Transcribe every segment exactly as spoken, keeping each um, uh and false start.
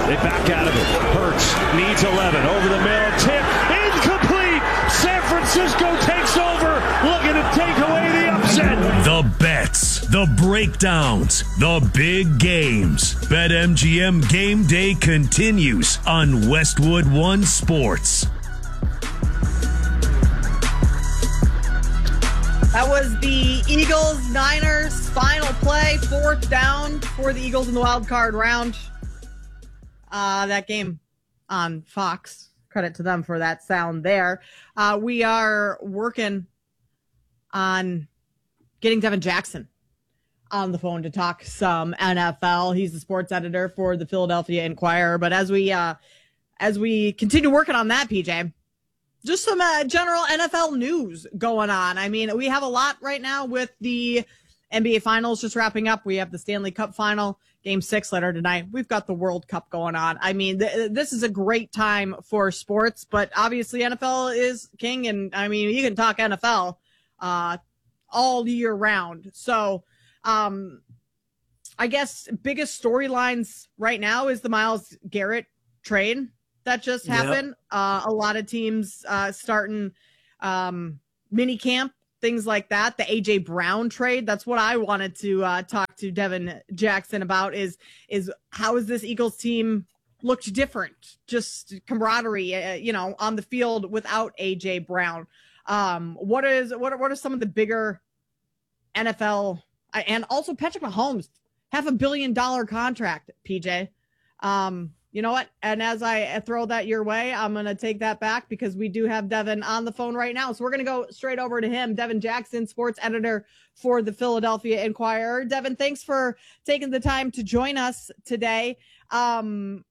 They back out of it. Hurts needs eleven. Over the middle. Tip. Incomplete. San Francisco takes over. Looking to take away the upset. The bets, the breakdowns, the big games. BetMGM Game Day continues on Westwood One Sports. That was the Eagles-Niners final play, fourth down for the Eagles in the wild card round. Uh, that game on Fox. Credit to them for that sound there. Uh, we are working on getting Devin Jackson on the phone to talk some N F L. He's the sports editor for the Philadelphia Inquirer. But as we uh, as we continue working on that, P J, just some uh, general N F L news going on. I mean, we have a lot right now with the N B A Finals just wrapping up. We have the Stanley Cup Final, Game six later tonight. We've got the World Cup going on. I mean, th- this is a great time for sports, but obviously N F L is king, and, I mean, you can talk N F L uh, all year round. So, um, I guess biggest storylines right now is the Myles Garrett trade that just happened. Yep. Uh, a lot of teams uh, starting um, mini camp, things like that. The A J Brown trade. That's what I wanted to uh, talk to Devin Jackson about is, is how is this Eagles team looked different? Just camaraderie, uh, you know, on the field without A J Brown. Um, what is, what are, what are some of the bigger N F L uh, and also Patrick Mahomes, half a billion dollar contract, P J. Um, You know what? And as I throw that your way, I'm going to take that back because we do have Devin on the phone right now. So we're going to go straight over to him. Devin Jackson, sports editor for the Philadelphia Inquirer. Devin, thanks for taking the time to join us today. Um,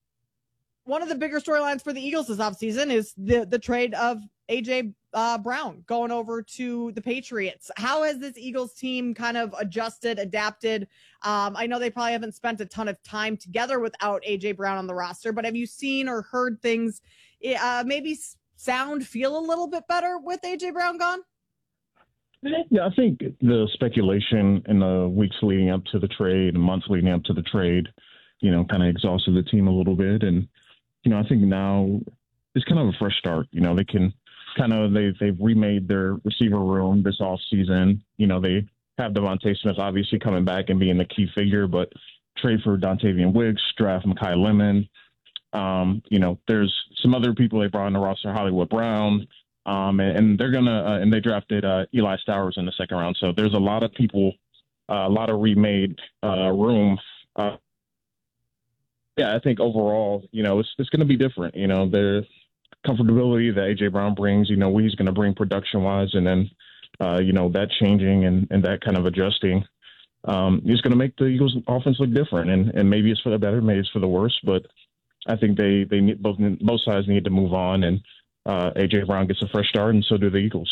one of the bigger storylines for the Eagles this offseason is the, the trade of A J uh, Brown going over to the Patriots. How has this Eagles team kind of adjusted, adapted? Um, I know they probably haven't spent a ton of time together without A J Brown on the roster, but have you seen or heard things uh, maybe sound, feel a little bit better with A J Brown gone? Yeah, I think the speculation in the weeks leading up to the trade, months leading up to the trade, you know, kind of exhausted the team a little bit. And, you know, I think now it's kind of a fresh start. You know, they can kind of, they, they've remade their receiver room this off season. You know, they have Devontae Smith obviously coming back and being the key figure, but trade for Dontavian Wicks, draft Mekhi Lemon. Um, you know, there's some other people they brought on the roster, Hollywood Brown, um, and, and they're going to, uh, and they drafted uh, Eli Stowers in the second round. So there's a lot of people, uh, a lot of remade uh, room. Uh, yeah, I think overall, you know, it's, it's going to be different. You know, there's comfortability that A J Brown brings, you know, what he's going to bring production wise. And then, uh, you know, that changing and, and that kind of adjusting um, is going to make the Eagles offense look different. And, and maybe it's for the better, maybe it's for the worse, but I think they, they need both, both sides need to move on, and uh, A J Brown gets a fresh start, and so do the Eagles.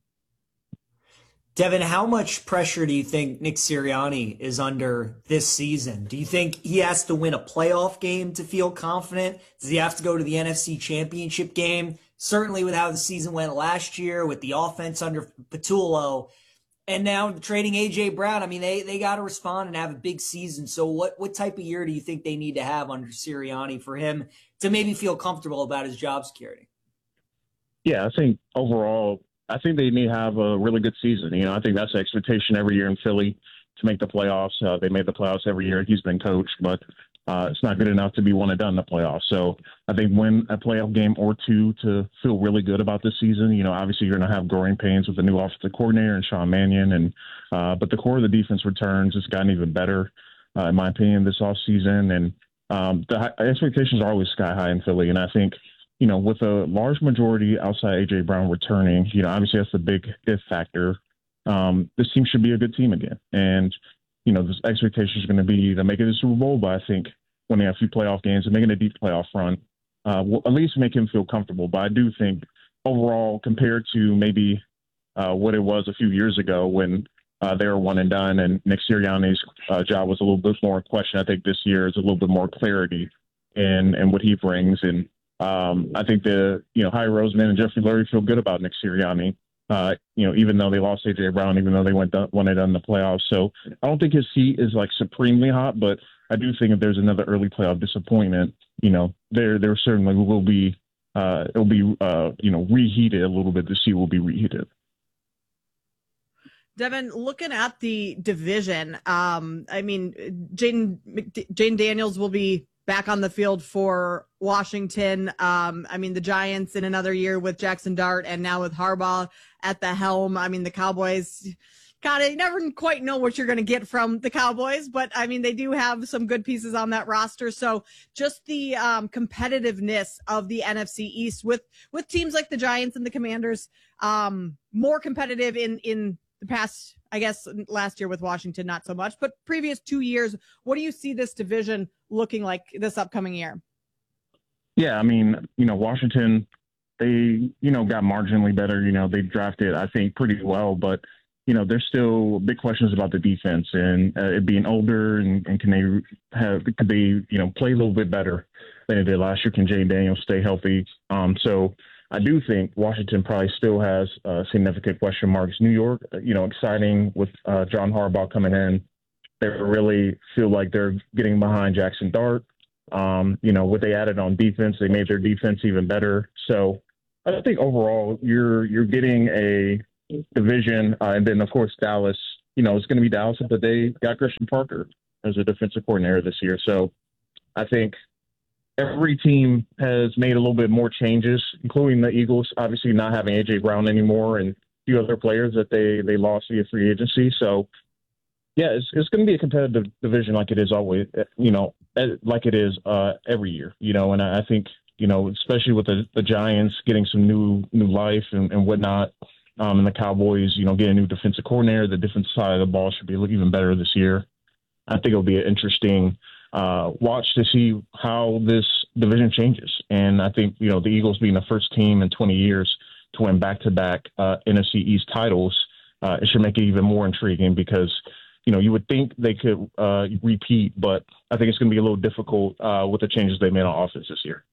Devin, how much pressure do you think Nick Sirianni is under this season? Do you think he has to win a playoff game to feel confident? Does he have to go to the N F C Championship game? Certainly with how the season went last year, with the offense under Patullo, and now trading A J Brown. I mean, they, they got to respond and have a big season. So what, what type of year do you think they need to have under Sirianni for him to maybe feel comfortable about his job security? Yeah, I think overall, I think they need to have a really good season. You know, I think that's the expectation every year in Philly to make the playoffs. Uh, they made the playoffs every year he's been coached, but uh, it's not good enough to be one and done in the playoffs. So I think win a playoff game or two to feel really good about this season. You know, obviously you're going to have growing pains with the new offensive coordinator and Sean Mannion, and uh, but the core of the defense returns. It's gotten even better, uh, in my opinion, this offseason. And um, the high, expectations are always sky high in Philly, and I think, you know, with a large majority outside A J Brown returning, you know, obviously that's the big if factor. Um, this team should be a good team again. And, you know, the expectation is going to be to make it a Super Bowl, but I think when they have a few playoff games and making a deep playoff run, uh, will at least make him feel comfortable. But I do think overall, compared to maybe uh, what it was a few years ago when uh, they were one and done and Nick Sirianni's uh, job was a little bit more in question, I think this year is a little bit more clarity in, in what he brings. And, Um, I think the, you know, Howie Roseman and Jeffrey Lurie feel good about Nick Sirianni Uh, you know, even though they lost A J Brown, even though they went done, won it in the playoffs. So I don't think his seat is like supremely hot, but I do think if there's another early playoff disappointment, you know, there there certainly will be uh, it'll be uh, you know reheated a little bit. The seat will be reheated. Devin, looking at the division, um, I mean, Jane Jane Daniels will be back on the field for Washington. Um, I mean, the Giants in another year with Jackson Dart and now with Harbaugh at the helm. I mean, the Cowboys, kind of, you never quite know what you're going to get from the Cowboys, but I mean, they do have some good pieces on that roster. So just the um, competitiveness of the N F C East with, with teams like the Giants and the Commanders, um, more competitive in, in the past, I guess last year with Washington, not so much, but previous two years. What do you see this division looking like this upcoming year? Yeah, I mean, you know, Washington, they, you know, got marginally better. You know, they drafted, I think, pretty well, but, you know, there's still big questions about the defense and uh, it being older and, and can they have, could they, you know, play a little bit better than it did last year? Can Jane Daniels stay healthy? Um, so I do think Washington probably still has uh, significant question marks. New York, you know, exciting with uh, John Harbaugh coming in. They really feel like they're getting behind Jackson Dart. Um, you know, what they added on defense, they made their defense even better. So I think overall you're you're getting a division. Uh, and then, of course, Dallas, you know, it's going to be Dallas, but they got Christian Parker as a defensive coordinator this year. So I think every team has made a little bit more changes, including the Eagles, obviously not having A J Brown anymore and a few other players that they, they lost via free agency. So, yeah, it's, it's going to be a competitive division like it is always, you know, like it is uh, every year, you know, and I think, you know, especially with the, the Giants getting some new new life and, and whatnot, um, and the Cowboys, you know, getting a new defensive coordinator, the defensive side of the ball should be even better this year. I think it'll be an interesting uh, watch to see how this division changes. And I think, you know, the Eagles being the first team in twenty years to win back-to-back uh, N F C East titles, uh, it should make it even more intriguing because, you know, you would think they could uh, repeat, but I think it's going to be a little difficult uh, with the changes they made on offense this year.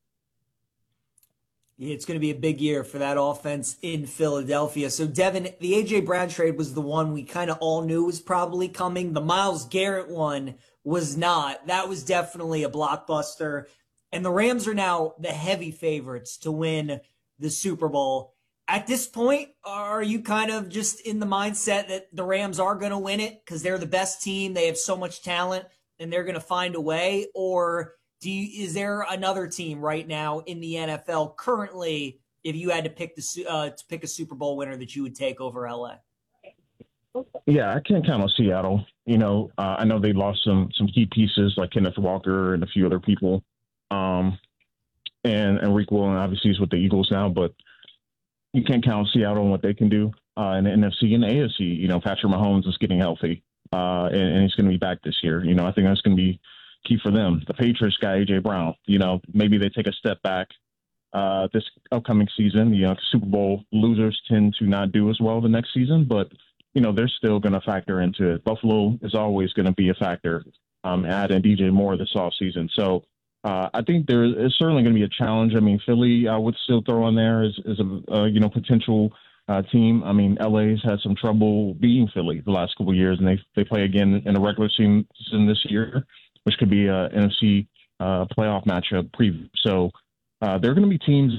It's going to be a big year for that offense in Philadelphia. So, Devin, the A J Brown trade was the one we kind of all knew was probably coming. The Myles Garrett one was not. That was definitely a blockbuster. And the Rams are now the heavy favorites to win the Super Bowl. At this point, are you kind of just in the mindset that the Rams are going to win it because they're the best team, they have so much talent, and they're going to find a way? Or do you, is there another team right now in the N F L currently, if you had to pick the uh, to pick a Super Bowl winner, that you would take over L A? Yeah, I can't count on Seattle. You know, uh, I know they lost some some key pieces like Kenneth Walker and a few other people. Um, and, and Rick Willen obviously is with the Eagles now, but you can't count on Seattle and what they can do uh, in the N F C and the A F C. You know, Patrick Mahomes is getting healthy, uh, and, and he's going to be back this year. You know, I think that's going to be key for them. The Patriots got A J Brown. You know, maybe they take a step back uh, this upcoming season. You know, Super Bowl losers tend to not do as well the next season, but, you know, they're still going to factor into it. Buffalo is always going to be a factor, um, adding D J Moore this offseason. So, Uh, I think there is certainly going to be a challenge. I mean, Philly, I would still throw in there as, as a, uh, you know, potential uh, team. I mean, L A's had some trouble beating Philly the last couple of years, and they they play again in a regular season this year, which could be a N F C uh, playoff matchup preview. So uh, there are going to be teams.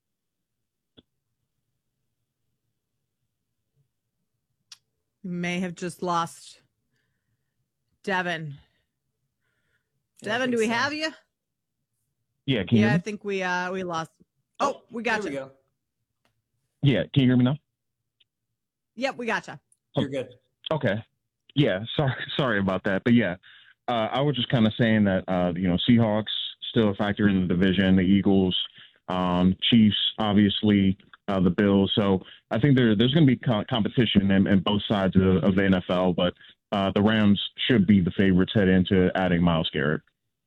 We may have just lost Devin. Devin, do we so. have you? Yeah, can you yeah, hear me? I think we uh we lost. Oh, we got there you. We go. Yeah, can you hear me now? Yep, we got you. You're good. Okay. Yeah, sorry, sorry about that, but yeah, uh, I was just kind of saying that uh, you know, Seahawks still a factor in the division, the Eagles, um, Chiefs, obviously, uh, the Bills. So I think there there's going to be co- competition in, in both sides of, of the N F L, but uh, the Rams should be the favorites head into adding Myles Garrett.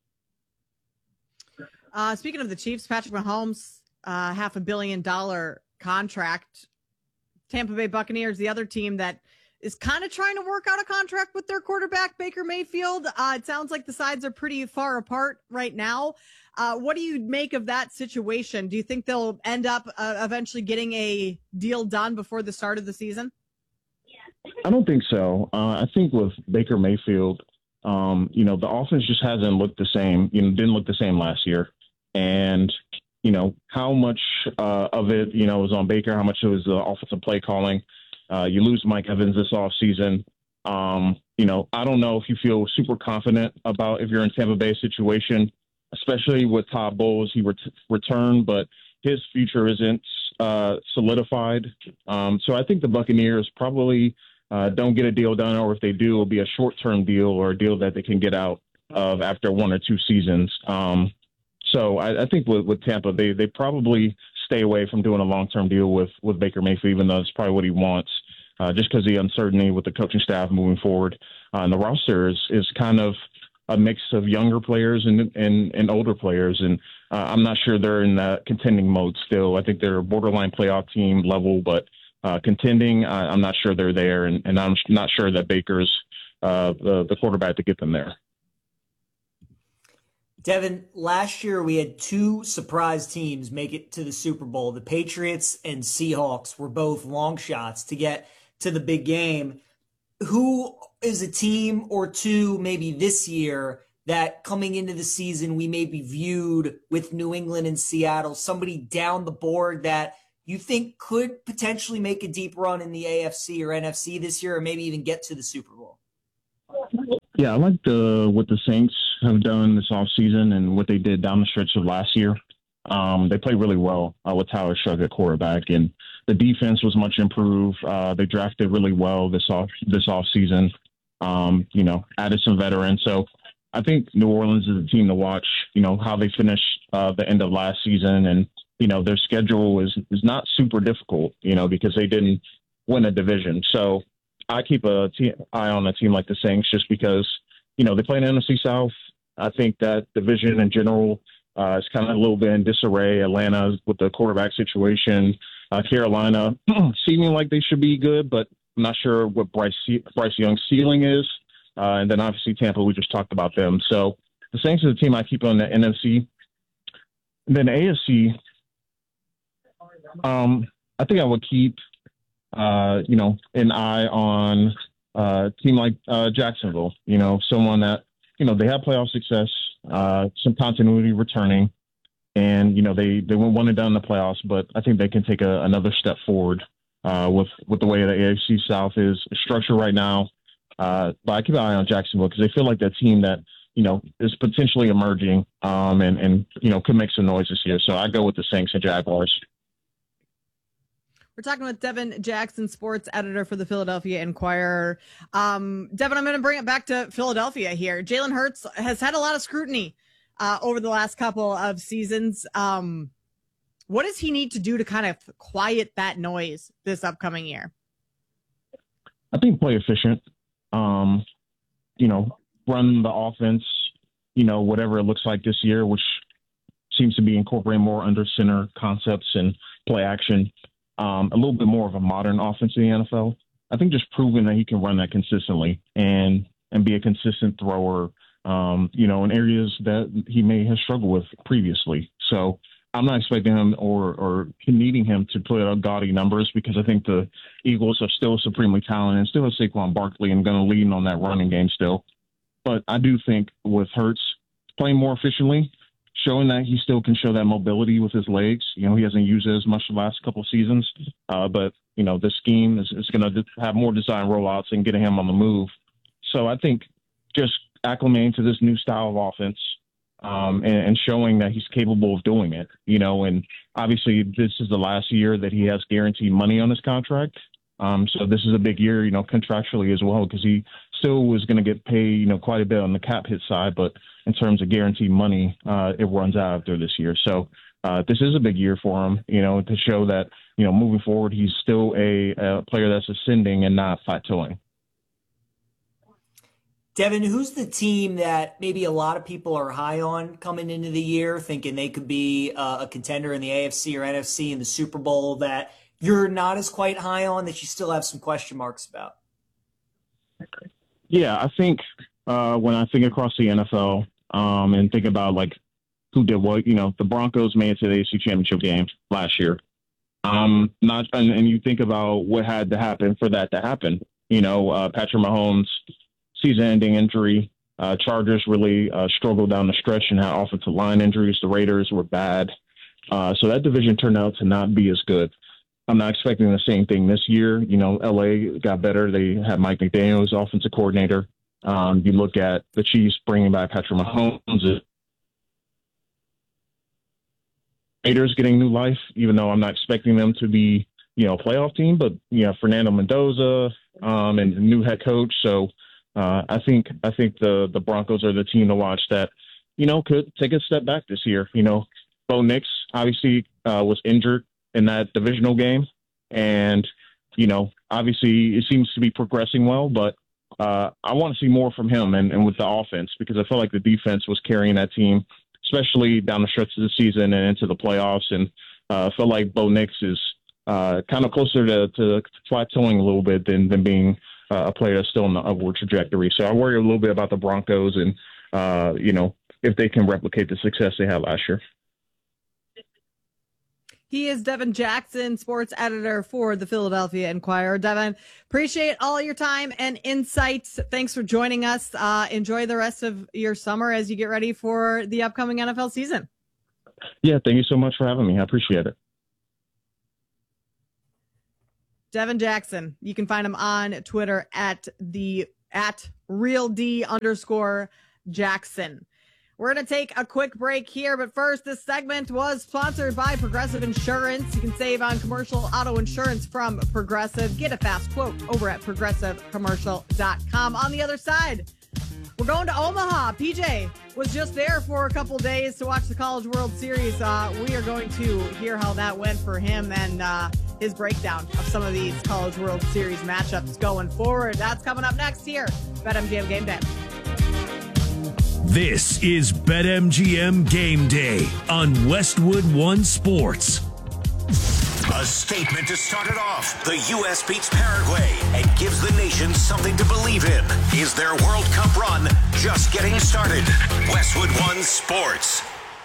Uh, speaking of the Chiefs, Patrick Mahomes, uh, half a billion dollar contract. Tampa Bay Buccaneers, the other team that is kind of trying to work out a contract with their quarterback, Baker Mayfield. Uh, it sounds like the sides are pretty far apart right now. Uh, what do you make of that situation? Do you think they'll end up uh, eventually getting a deal done before the start of the season? I don't think so. Uh, I think with Baker Mayfield, um, you know, the offense just hasn't looked the same. You know, didn't look the same last year. And, you know, how much uh, of it, you know, was on Baker, how much it was the offensive play calling. Uh, you lose Mike Evans this offseason. Um, you know, I don't know if you feel super confident about if you're in Tampa Bay situation, especially with Todd Bowles. He ret- returned, but his future isn't uh, solidified. Um, so I think the Buccaneers probably uh, don't get a deal done, or if they do, it'll be a short-term deal or a deal that they can get out of after one or two seasons. Um, so I, I think with, with Tampa, they they probably stay away from doing a long-term deal with, with Baker Mayfield, even though it's probably what he wants, uh, just because of the uncertainty with the coaching staff moving forward. Uh, and the roster is, is kind of a mix of younger players and and, and older players. And uh, I'm not sure they're in that contending mode still. I think they're a borderline playoff team level, but uh, contending, uh, I'm not sure they're there. And, and I'm not sure that Baker's uh, the, the quarterback to get them there. Devin, last year we had two surprise teams make it to the Super Bowl. The Patriots and Seahawks were both long shots to get to the big game. Who is a team or two maybe this year that coming into the season we may be viewed with New England and Seattle, somebody down the board that you think could potentially make a deep run in the A F C or N F C this year, or maybe even get to the Super Bowl? Yeah, I like the what the Saints have done this offseason and what they did down the stretch of last year. Um, they played really well uh, with Tyler Shough at quarterback, and the defense was much improved. Uh, they drafted really well this off this offseason. Um, you know, added some veterans. So I think New Orleans is a team to watch. You know how they finished uh, the end of last season, and you know their schedule is is not super difficult. You know because they didn't win a division, so. I keep a te- eye on a team like the Saints just because, you know, they play in the N F C South. I think that division in general uh, is kind of a little bit in disarray. Atlanta with the quarterback situation. Uh, Carolina seeming like they should be good, but I'm not sure what Bryce, Bryce Young's ceiling is. Uh, and then obviously Tampa, we just talked about them. So the Saints are the team I keep on the N F C. And then the A F C, um, I think I would keep – Uh, you know, an eye on uh, a team like uh, Jacksonville, you know, someone that, you know, they have playoff success, uh, some continuity returning, and, you know, they, they went one and done in the playoffs, but I think they can take a, another step forward uh, with, with the way the A F C South is structured right now. Uh, but I keep an eye on Jacksonville because they feel like that team that, you know, is potentially emerging um, and, and, you know, could make some noise this year. So I go with the Saints and Jaguars. We're talking with Devin Jackson, sports editor for the Philadelphia Inquirer. Um, Devin, I'm going to bring it back to Philadelphia here. Jalen Hurts has had a lot of scrutiny uh, over the last couple of seasons. Um, what does he need to do to kind of quiet that noise this upcoming year? I think play efficient. Um, you know, run the offense, you know, whatever it looks like this year, which seems to be incorporating more under center concepts and play action. Um, a little bit more of a modern offense in the N F L. I think just proving that he can run that consistently and and be a consistent thrower, um, you know, in areas that he may have struggled with previously. So I'm not expecting him or or needing him to put up gaudy numbers because I think the Eagles are still supremely talented and still have Saquon Barkley and going to lean on that running game still. But I do think with Hurts playing more efficiently, showing that he still can show that mobility with his legs. You know, he hasn't used it as much the last couple of seasons, uh, but, you know, this scheme is, is going to have more design rollouts and getting him on the move. So I think just acclimating to this new style of offense um, and, and showing that he's capable of doing it, you know, and obviously this is the last year that he has guaranteed money on his contract. Um, so this is a big year, you know, contractually as well, because he still was going to get paid, you know, quite a bit on the cap hit side, but in terms of guaranteed money, uh, it runs out after this year. So uh, this is a big year for him, you know, to show that, you know, moving forward, he's still a, a player that's ascending and not plateauing. Devin, who's the team that maybe a lot of people are high on coming into the year, thinking they could be uh, a contender in the A F C or N F C in the Super Bowl that you're not as quite high on, that you still have some question marks about? Yeah, I think uh, when I think across the N F L um, and think about like who did what, you know, the Broncos made it to the A F C Championship game last year. Um, not and, and you think about what had to happen for that to happen. You know, uh, Patrick Mahomes' season-ending injury. Uh, Chargers really uh, struggled down the stretch and had offensive line injuries. The Raiders were bad. Uh, so that division turned out to not be as good. I'm not expecting the same thing this year. You know, L A got better. They had Mike McDaniel as offensive coordinator. Um, you look at the Chiefs bringing back Patrick Mahomes. Raiders getting new life, even though I'm not expecting them to be, you know, a playoff team. But, you know, Fernando Mendoza um, and new head coach. So uh, I think I think the, the Broncos are the team to watch that, you know, could take a step back this year. You know, Bo Nix obviously uh, was injured in that divisional game. And, you know, obviously it seems to be progressing well, but uh, I want to see more from him and, and with the offense, because I feel like the defense was carrying that team, especially down the stretch of the season and into the playoffs. And uh, I feel like Bo Nix is uh, kind of closer to, to plateauing a little bit than, than being uh, a player that's still on the upward trajectory. So I worry a little bit about the Broncos and, uh, you know, if they can replicate the success they had last year. He is Devin Jackson, sports editor for the Philadelphia Inquirer. Devin, appreciate all your time and insights. Thanks for joining us. Uh, enjoy the rest of your summer as you get ready for the upcoming N F L season. Yeah, thank you so much for having me. I appreciate it. Devin Jackson. You can find him on Twitter at the at real D underscore Jackson. We're going to take a quick break here, but first, this segment was sponsored by Progressive Insurance. You can save on commercial auto insurance from Progressive. Get a fast quote over at progressive commercial dot com. On the other side, we're going to Omaha. P J was just there for a couple days to watch the College World Series. Uh, we are going to hear how that went for him and uh, his breakdown of some of these College World Series matchups going forward. That's coming up next here, BetMGM Game Day. This is BetMGM Game Day on Westwood One Sports. A statement to start it off. The U S beats Paraguay and gives the nation something to believe in. Is their World Cup run just getting started? Westwood One Sports.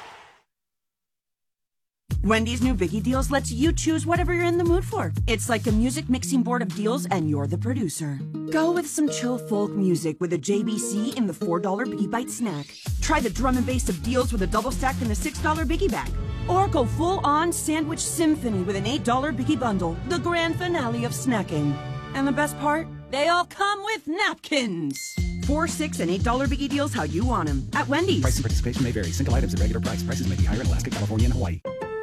Wendy's new Biggie Deals lets you choose whatever you're in the mood for. It's like a music mixing board of deals and you're the producer. Go with some chill folk music with a J B C in the four dollar Biggie Bite snack. Try the drum and bass of deals with a double stack in the six dollar Biggie Bag. Or go full on sandwich symphony with an eight dollar Biggie Bundle, the grand finale of snacking. And the best part? They all come with napkins. Four, six, and eight dollar Biggie Deals how you want them at Wendy's. Price and participation may vary. Single items at regular price. Prices may be higher in Alaska, California, and Hawaii.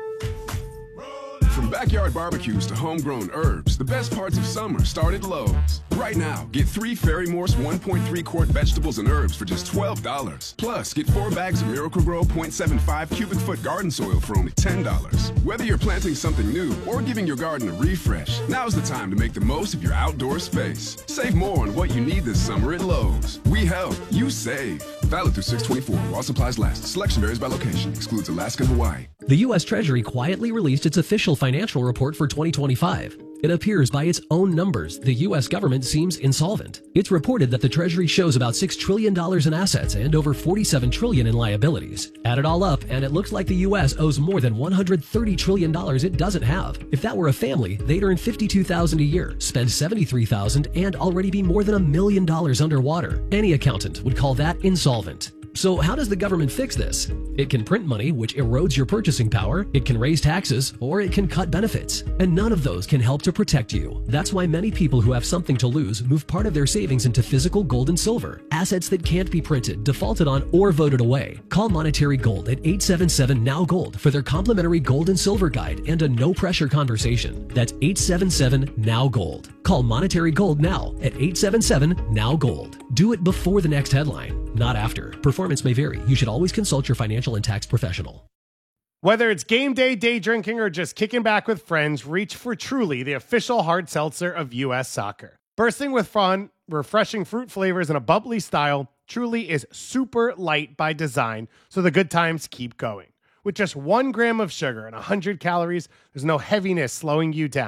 From backyard barbecues to homegrown herbs, the best parts of summer start at Lowe's. Right now, get three Fairy Morse one point three quart vegetables and herbs for just twelve dollars. Plus, get four bags of Miracle-Gro point seven five cubic foot garden soil for only ten dollars. Whether you're planting something new or giving your garden a refresh, now's the time to make the most of your outdoor space. Save more on what you need this summer at Lowe's. We help, you save. Valid through six twenty-four while supplies last. Selection varies by location. Excludes Alaska and Hawaii. The U S Treasury quietly released its official financial report for twenty twenty-five. It appears by its own numbers, the U S government seems insolvent. It's reported that the Treasury shows about six trillion dollars in assets and over forty-seven trillion dollars in liabilities. Add it all up, and it looks like the U S owes more than one hundred thirty trillion dollars it doesn't have. If that were a family, they'd earn fifty-two thousand dollars a year, spend seventy-three thousand dollars, and already be more than a million dollars underwater. Any accountant would call that insolvent. So how does the government fix this? It can print money, which erodes your purchasing power, it can raise taxes, or it can cut benefits. And none of those can help to protect you. That's why many people who have something to lose move part of their savings into physical gold and silver, assets that can't be printed, defaulted on, or voted away. Call Monetary Gold at eight seven seven N O W Gold for their complimentary gold and silver guide and a no-pressure conversation. That's eight seven seven N O W Gold. Call Monetary Gold now at eight seven seven N O W Gold. Do it before the next headline, not after. Performance may vary. You should always consult your financial and tax professional. Whether it's game day, day drinking, or just kicking back with friends, reach for Truly, the official hard seltzer of U S Soccer. Bursting with fun, refreshing fruit flavors, and a bubbly style, Truly is super light by design, so the good times keep going. With just one gram of sugar and one hundred calories, there's no heaviness slowing you down.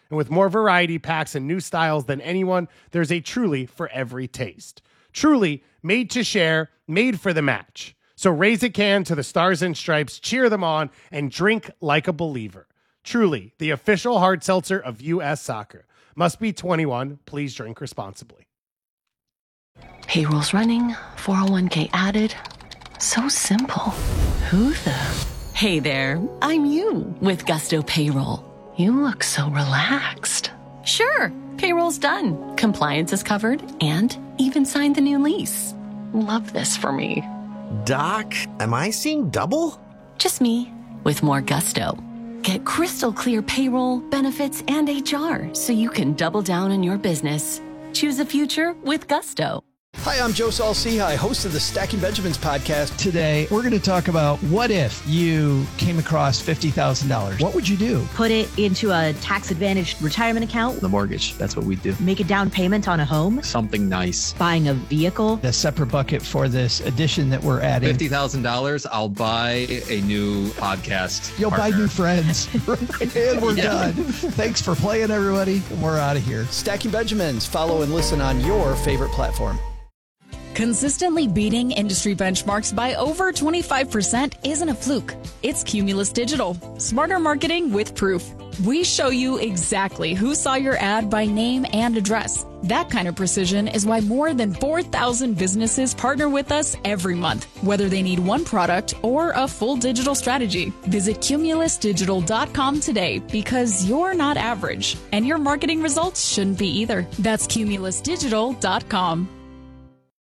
And with more variety packs and new styles than anyone, there's a Truly for every taste. Truly, made to share, made for the match. So raise a can to the Stars and Stripes, cheer them on, and drink like a believer. Truly, the official hard seltzer of U S Soccer. Must be twenty-one. Please drink responsibly. Payroll's running, four oh one k added. So simple. Who the... Hey there, I'm you with Gusto Payroll. You look so relaxed. Sure, payroll's done. Compliance is covered and even signed the new lease. Love this for me. Doc, am I seeing double? Just me with more gusto. Get crystal clear payroll, benefits, and H R so you can double down on your business. Choose a future with Gusto. Hi, I'm Joe Saul-Sehy, host of the Stacking Benjamins podcast. Today, we're going to talk about what if you came across fifty thousand dollars? What would you do? Put it into a tax-advantaged retirement account. The mortgage, that's what we do. Make a down payment on a home. Something nice. Buying a vehicle. A separate bucket for this addition that we're adding. fifty thousand dollars, I'll buy a new podcast You'll partner. buy new friends. And we're yeah. done. Thanks for playing, everybody. We're out of here. Stacking Benjamins. Follow and listen on your favorite platform. Consistently beating industry benchmarks by over twenty-five percent isn't a fluke. It's Cumulus Digital. Smarter marketing with proof. We show you exactly who saw your ad by name and address. That kind of precision is why more than four thousand businesses partner with us every month, whether they need one product or a full digital strategy. Visit cumulus digital dot com today because you're not average, and your marketing results shouldn't be either. That's cumulus digital dot com.